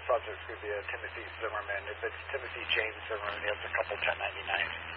odds it's going to be a Timothy Zimmerman. If it's Timothy James Zimmerman, he has a couple 1099s.